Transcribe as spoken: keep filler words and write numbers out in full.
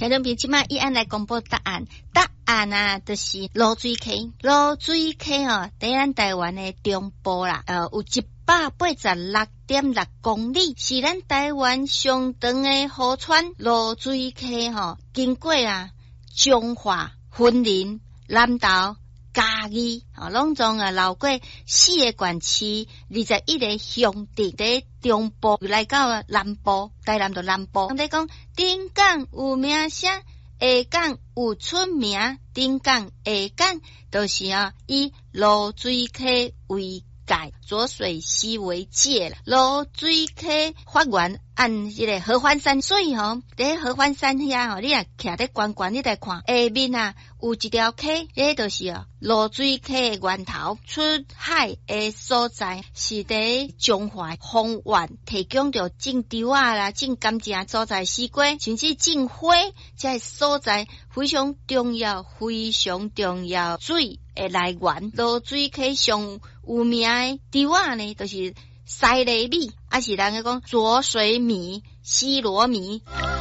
听众朋友，即摆依安来公布答案。答案啊，就是罗水溪。罗水溪哦，在咱台湾的中部啦，呃，有一百八十六点六公里，是咱台湾上长的河川。罗水溪吼，经过啊彰化、云林、南投、嘉义，啊，拢总啊绕过四个县市，二十一个乡镇，在中部来到南部，台南到南部。我哋讲顶港有名声，下港有出名，顶港下港都是啊以罗水溪为界，浊水溪为界啦。罗水溪发源按这个合欢山水吼，在合欢山遐吼，你啊徛在悬悬，你来看下面啊有一条溪，这就是啊罗水溪的源头，出海的所在是在彰化丰原，提供着种稻啊啦、种甘蔗所在西瓜，甚至种花，这所在非常重要，非常重要水的来源。罗水溪上有名的稻啊呢，就是西螺米，还是人个讲浊水米、西螺米。